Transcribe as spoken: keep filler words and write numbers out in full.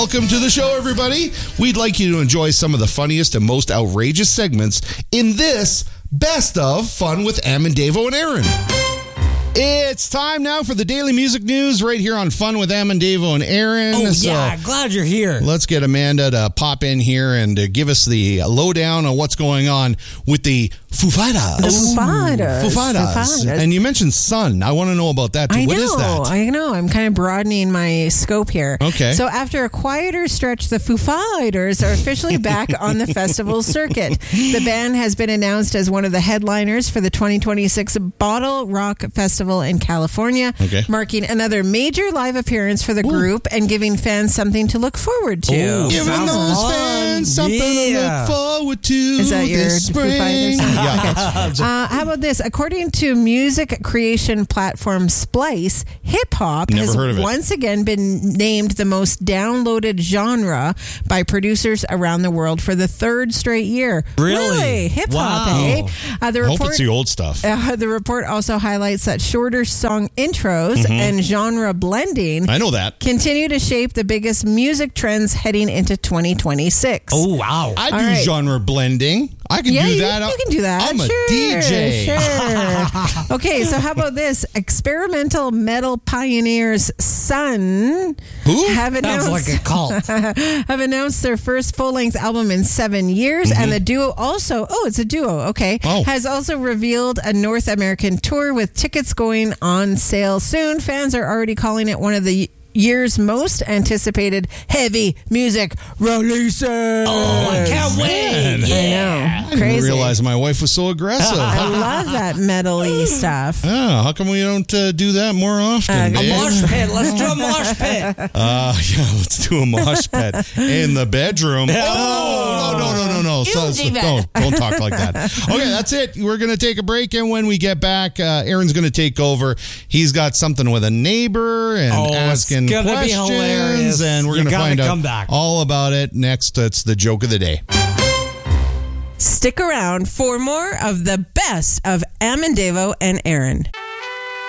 Welcome to the show, everybody. We'd like you to enjoy some of the funniest and most outrageous segments in this Best of Fun with Am and Davo and Aaron. It's time now for the Daily Music News right here on Fun with Am and Davo and Aaron. Oh, so yeah. Glad you're here. Let's get Amanda to pop in here and to give us the lowdown on what's going on with the Foo Fighters. The Foo Fighters. Foo Fighters. Foo Fighters. And you mentioned Sun. I want to know about that, too. I What know, is that? I know. I'm kind of broadening my scope here. Okay. So after a quieter stretch, the Foo Fighters are officially back on the festival circuit. The band has been announced as one of the headliners for the twenty twenty-six Bottle Rock Festival in California, Okay. marking another major live appearance for the group and giving fans something to look forward to. Ooh. Giving Sounds those fun. fans something Yeah. to look forward to Is that your this Foo spring. Fighters? Yeah. Uh, how about this? According to music creation platform Splice, hip hop Never has heard of it. once again been named the most downloaded genre by producers around the world for the third straight year. Really? Hip hop, Wow. eh? Uh, the I hope report. it's the old stuff. Uh, the report also highlights that shorter song intros and genre blending I know that. continue to shape the biggest music trends heading into twenty twenty-six. Oh, wow. I All do right. genre blending. I can yeah, do you, that. you can do that. I'm a sure, D J. Sure. Okay, so how about this? Experimental metal pioneers Sun Who? have Sounds announced like a cult. have announced their first full-length album in seven years, and the duo also oh, it's a duo. Okay, Oh. has also revealed a North American tour with tickets going on sale soon. Fans are already calling it one of the year's most anticipated heavy music releases. Oh, I can't man. wait. I Yeah. know. I didn't Crazy. realize my wife was so aggressive. I love that metal-y stuff. Oh, how come we don't uh, do that more often? Uh, A babe? mosh pit. Let's do a mosh pit. Uh, yeah, let's do a mosh pit in the bedroom. Oh, no, no, no, no, no. So, so, don't, don't talk like that. Okay, that's it. We're going to take a break, and when we get back, uh, Aaron's going to take over. He's got something with a neighbor and Oh, it's asking gonna be questions, hilarious. and we're You going to gotta find come out back. all about it next. It's the joke of the day. Stick around for more of the best of Am and Davo and Aaron.